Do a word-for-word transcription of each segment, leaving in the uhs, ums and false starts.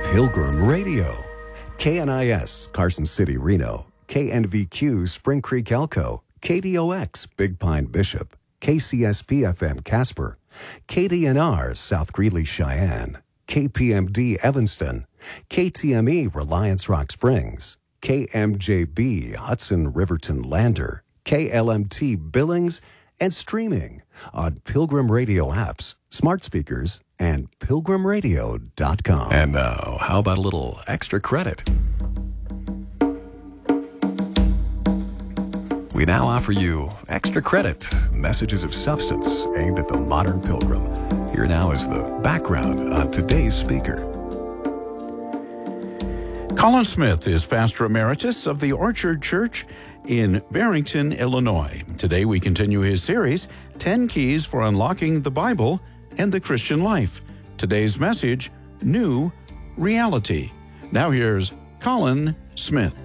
Pilgrim Radio. K N I S, Carson City, Reno. K N V Q, Spring Creek, Elko. K D O X, Big Pine, Bishop. K C S P F M, Casper. K D N R, South Greeley, Cheyenne. K P M D, Evanston. K T M E, Reliance Rock Springs. K M J B, Hudson Riverton Lander. K L M T, Billings. And streaming on Pilgrim Radio apps, smart speakers, and pilgrim radio dot com. And now, how about a little extra credit? We now offer you extra credit, messages of substance aimed at the modern pilgrim. Here now is the background on today's speaker. Colin Smith is pastor emeritus of the Orchard Church in Barrington, Illinois. Today we continue his series, ten Keys for Unlocking the Bible and the Christian Life. Today's message, New Reality. Now here's Colin Smith.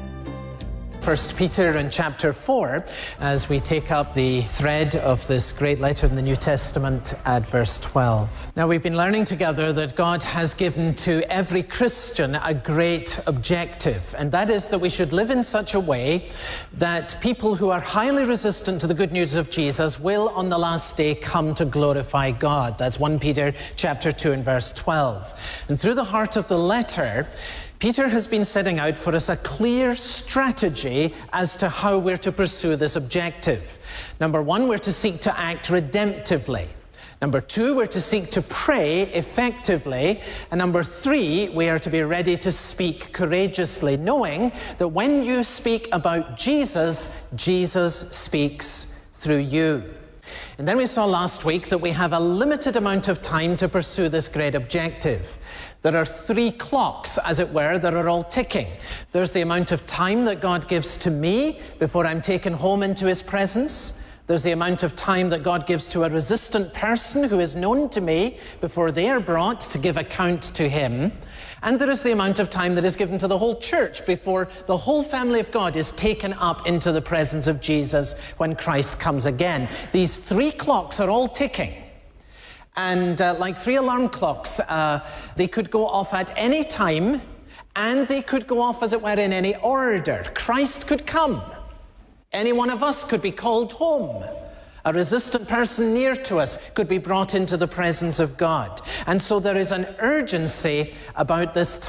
First Peter in chapter four, as we take up the thread of this great letter in the New Testament at verse twelve. Now, we've been learning together that God has given to every Christian a great objective, and that is that we should live in such a way that people who are highly resistant to the good news of Jesus will on the last day come to glorify God. That's First Peter chapter two and verse twelve. And through the heart of the letter, Peter has been setting out for us a clear strategy as to how we're to pursue this objective. Number one, we're to seek to act redemptively. Number two, we're to seek to pray effectively. And number three, we are to be ready to speak courageously, knowing that when you speak about Jesus, Jesus speaks through you. And then we saw last week that we have a limited amount of time to pursue this great objective. There are three clocks, as it were, that are all ticking. There's the amount of time that God gives to me before I'm taken home into his presence. There's the amount of time that God gives to a resistant person who is known to me before they are brought to give account to him. And there is the amount of time that is given to the whole church before the whole family of God is taken up into the presence of Jesus when Christ comes again. These three clocks are all ticking. And uh, like three alarm clocks, uh, they could go off at any time, and they could go off, as it were, in any order. Christ could come. Any one of us could be called home. A resistant person near to us could be brought into the presence of God. And so there is an urgency about this time.